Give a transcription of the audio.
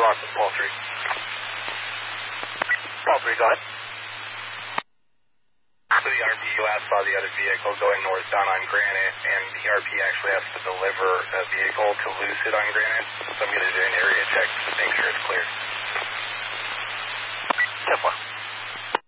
Boston, Paul 3. Paul 3, go ahead. So the ERP last saw the other vehicle going northbound on Granite, and the ERP actually has to deliver a vehicle to Lucid on Granite. So I'm going to do an area check to make sure it's clear.